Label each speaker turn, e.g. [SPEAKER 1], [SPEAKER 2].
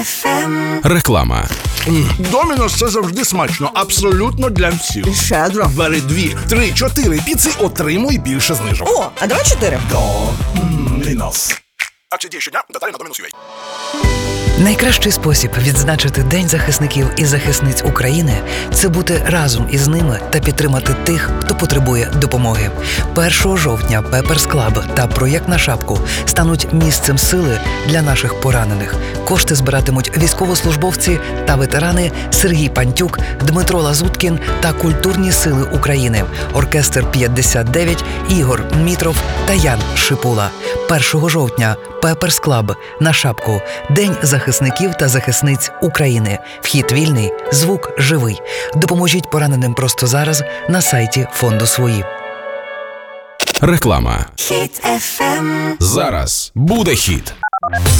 [SPEAKER 1] Реклама.
[SPEAKER 2] Домінос – це завжди смачно, абсолютно для всіх.
[SPEAKER 3] Щедро.
[SPEAKER 2] Бери 2, 3, 4 піци, отримуй більше знижок.
[SPEAKER 3] О, а давай 4.
[SPEAKER 2] Домінос. Акція діє щодня, деталі на Домінос.ua.
[SPEAKER 4] Найкращий спосіб відзначити День захисників і захисниць України – це бути разом із ними та підтримати тих, хто потребує допомоги. 1 жовтня Пеперс Клаб та проєкт «На шапку» стануть місцем сили для наших поранених. Кошти збиратимуть військовослужбовці та ветерани Сергій Пантюк, Дмитро Лазуткін та Культурні сили України, оркестр 59, Ігор Мітров та Ян Шипула. 1 жовтня Пеперс Клаб, «На шапку», День захисників та захисниць України. Вхід вільний, звук живий. Допоможіть пораненим просто зараз на сайті фонду «Свої».
[SPEAKER 1] Реклама.
[SPEAKER 5] Хіт FM.
[SPEAKER 1] Зараз буде хіт.